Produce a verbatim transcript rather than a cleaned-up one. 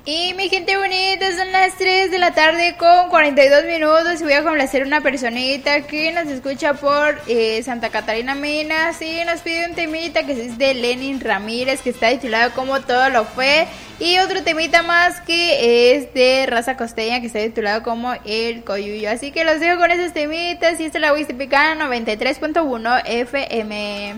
Y mi gente bonita, son las tres de la tarde con cuarenta y dos minutos y voy a complacer a una personita que nos escucha por eh, Santa Catarina Minas y nos pide un temita que es de Lenin Ramírez, que está titulado Como Todo Lo Fue, y otro temita más que es de Raza Costeña, que está titulado como El Coyuyo. Así que los dejo con esos temitas y esta es la Huastepecana noventa y tres punto uno F M.